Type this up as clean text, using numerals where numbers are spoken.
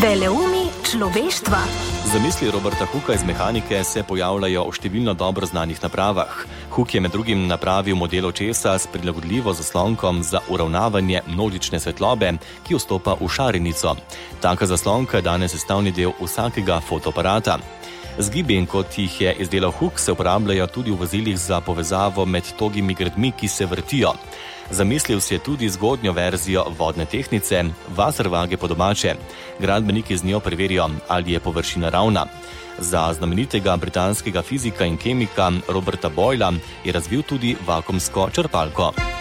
Veleumi človeštva. Zamisli Roberta Hooka iz mehanike se pojavljajo v številno dobro znanih napravah. Hook je med drugim napravil model očesa s prilagodljivo zaslonkom za uravnavanje množične svetlobe, ki vstopa v šarenico. Taka zaslonka je danes sestavni del vsakega fotoaparata. Zgibi, kot jih je izdelal Hook, se uporabljajo tudi v vozilih za povezavo med togimi gradmi, ki se vrtijo. Zamislil si je tudi zgodnjo verzijo vodne tehtnice, Wasserwaage po domače. Gradbeniki z njo preverijo, ali je površina ravna. Za znamenitega britanskega fizika in kemika Roberta Boyla je razvil tudi vakuumsko črpalko.